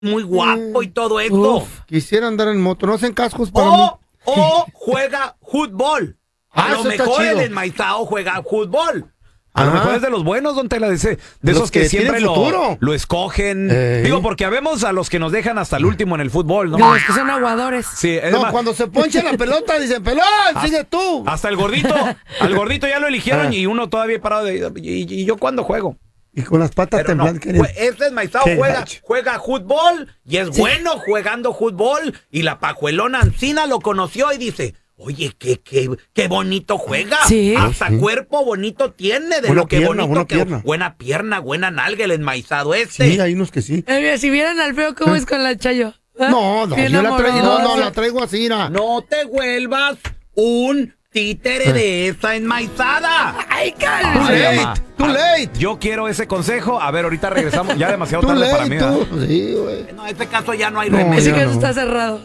muy guapo y todo eso. Quisiera andar en moto, no hacen cascos para mí. O juega fútbol. A lo eso está mejor el chido. enmaizado juega fútbol. A lo Ajá. mejor es de los buenos, don Tela, de Los esos que que siempre tienen futuro. lo escogen. Digo, porque habemos a los que nos dejan hasta el último en el fútbol, ¿no? De los que son aguadores. Sí, es No, más, cuando se poncha la pelota, dicen, pelón, sigue tú. hasta el gordito, al gordito ya lo eligieron y uno todavía parado de... ¿Y yo cuándo juego? Y con las patas Pero no, temblando. este enmaizado Qué juega, gacho. juega fútbol y es bueno jugando fútbol. Y la pajuelona Ancina lo conoció y dice, oye, qué bonito juega. Sí. Hasta cuerpo bonito tiene de Buena lo que pierna, bonito que... buena pierna. Buena pierna, buena nalga el enmaizado este. Sí, hay unos que sí. Mira, si vieran al feo cómo es con la Chayo. ¿Ah? No, Bien yo la traigo, amoroso. la traigo así, mira. No te vuelvas un títere de esa enmaizada. ¡Ay, Too cálmese! late, too late. Yo quiero ese consejo. A ver, ahorita regresamos. Ya demasiado Too tarde para late, mí, ¿verdad? tú. Sí, güey. No, en este caso ya no hay No, remedio. Ese ya caso no. está cerrado.